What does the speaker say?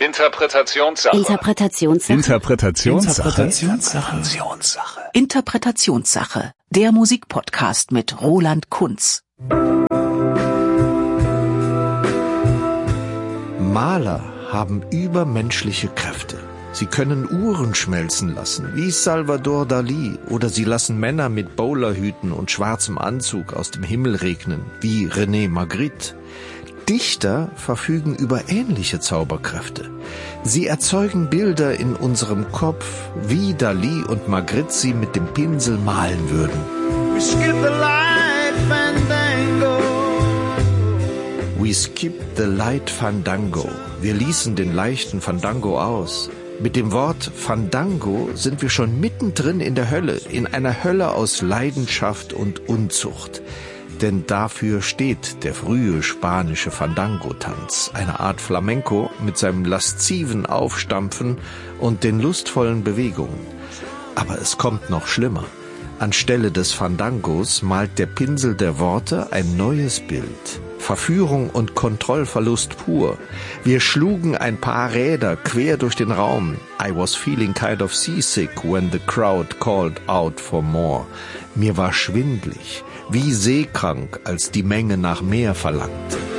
Interpretationssache. Interpretationssache. Der Musikpodcast mit Roland Kunz. Maler haben übermenschliche Kräfte. Sie können Uhren schmelzen lassen, wie Salvador Dalí, oder sie lassen Männer mit Bowlerhüten und schwarzem Anzug aus dem Himmel regnen, wie René Magritte. Dichter verfügen über ähnliche Zauberkräfte. Sie erzeugen Bilder in unserem Kopf, wie Dalí und Magritte sie mit dem Pinsel malen würden. We skipped the light fandango. Wir ließen den leichten Fandango aus. Mit dem Wort Fandango sind wir schon mittendrin in der Hölle, in einer Hölle aus Leidenschaft und Unzucht. Denn dafür steht der frühe spanische Fandango-Tanz, eine Art Flamenco mit seinem lasziven Aufstampfen und den lustvollen Bewegungen. Aber es kommt noch schlimmer. Anstelle des Fandangos malt der Pinsel der Worte ein neues Bild. Verführung und Kontrollverlust pur. Wir schlugen ein paar Räder quer durch den Raum. I was feeling kind of seasick when the crowd called out for more. Mir war schwindlig, wie seekrank, als die Menge nach mehr verlangte.